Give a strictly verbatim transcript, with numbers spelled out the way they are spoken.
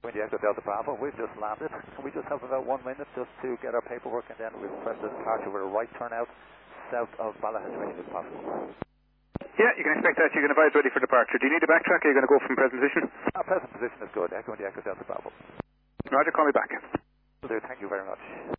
When you Echo Delta Bravo, we've just landed. We just have about one minute just to get our paperwork, and then we'll press the departure with a right turnout south of Ballahadreen if possible. Yeah, you can expect that. You can advise ready for departure. Do you need to backtrack, or are you going to go from present position? Our present position is good. Echo and Echo Delta Bravo. Roger, call me back. Will do. Thank you very much.